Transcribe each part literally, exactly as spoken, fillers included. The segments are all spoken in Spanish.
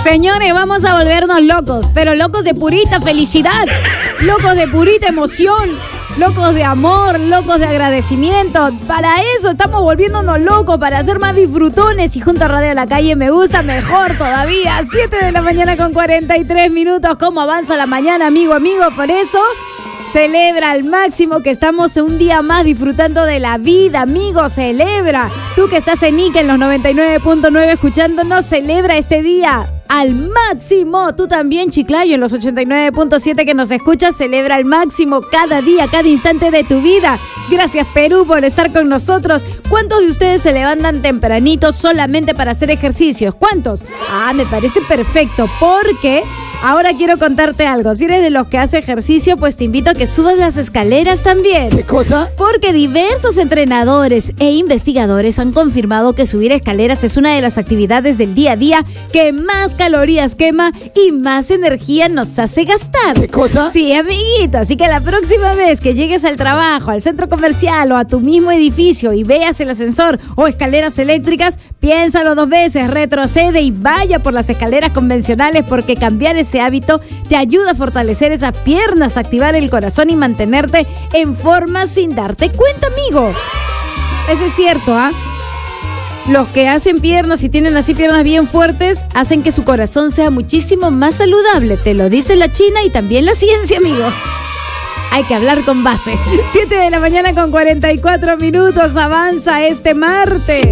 Señores, vamos a volvernos locos, pero locos de purita felicidad, locos de purita emoción, locos de amor, locos de agradecimiento. Para eso estamos volviéndonos locos, para ser más disfrutones. Y junto a Radio La Calle Me Gusta, mejor todavía. siete de la mañana con cuarenta y tres minutos. ¿Cómo avanza la mañana, amigo, amigo? Por eso celebra al máximo que estamos un día más disfrutando de la vida, amigo, celebra. Tú que estás en Ica en los noventa y nueve punto nueve escuchándonos, celebra este día al máximo. Tú también, Chiclayo, en los ochenta y nueve punto siete que nos escuchas, celebra al máximo cada día, cada instante de tu vida. Gracias, Perú, por estar con nosotros. ¿Cuántos de ustedes se levantan tempranito solamente para hacer ejercicios? ¿Cuántos? Ah, me parece perfecto, porque ahora quiero contarte algo. Si eres de los que hace ejercicio, pues te invito a que subas las escaleras también. ¿Qué cosa? Porque diversos entrenadores e investigadores han confirmado que subir escaleras es una de las actividades del día a día que más calorías quema y más energía nos hace gastar. ¿Qué cosa? Sí, amiguito. Así que la próxima vez que llegues al trabajo, al centro comercial o a tu mismo edificio y veas el ascensor o escaleras eléctricas, piénsalo dos veces, retrocede y vaya por las escaleras convencionales, porque cambiar ese hábito te ayuda a fortalecer esas piernas, activar el corazón y mantenerte en forma sin darte cuenta, amigo. Eso es cierto, ¿ah? ¿eh? Los que hacen piernas y tienen así piernas bien fuertes hacen que su corazón sea muchísimo más saludable. Te lo dice la China y también la ciencia, amigo. Hay que hablar con base. siete de la mañana con cuarenta y cuatro minutos. Avanza este martes.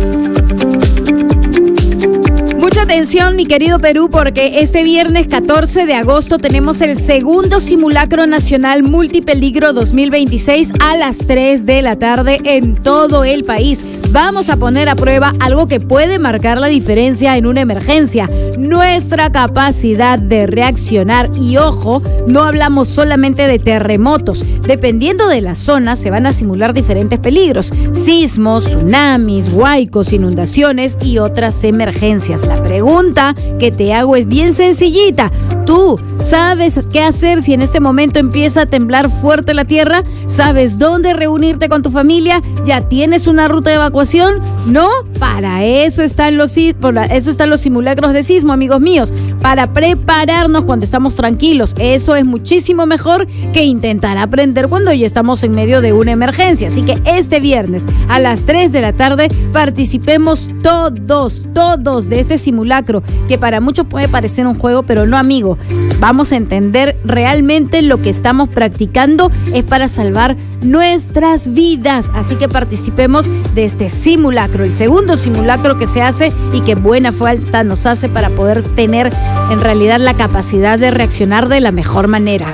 Mucha atención, mi querido Perú, porque este viernes catorce de agosto tenemos el segundo simulacro nacional multipeligro dos mil veintiséis a las tres de la tarde en todo el país. Vamos a poner a prueba algo que puede marcar la diferencia en una emergencia: nuestra capacidad de reaccionar. Y ojo, no hablamos solamente de terremotos. Dependiendo de la zona, se van a simular diferentes peligros: sismos, tsunamis, huaicos, inundaciones y otras emergencias. La pregunta que te hago es bien sencillita. ¿Tú sabes qué hacer si en este momento empieza a temblar fuerte la tierra? ¿Sabes dónde reunirte con tu familia? ¿Ya tienes una ruta de evacuación? ¿No? Para eso están los, eso están los simulacros de sismo, amigos míos. Para prepararnos cuando estamos tranquilos. Eso es muchísimo mejor que intentar aprender cuando ya estamos en medio de una emergencia. Así que este viernes a las tres de la tarde participemos todos, todos de este simulacro, que para muchos puede parecer un juego, pero no, amigo. Vamos a entender realmente lo que estamos practicando es para salvar nuestras vidas. Así que participemos de este simulacro, el segundo simulacro que se hace y que buena falta nos hace para poder tener en realidad la capacidad de reaccionar de la mejor manera.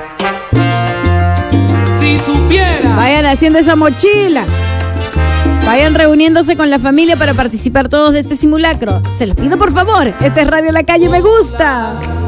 Si supiera. Vayan haciendo esa mochila. Vayan reuniéndose con la familia para participar todos de este simulacro. Se los pido, por favor. Esta es Radio La Calle Me Gusta.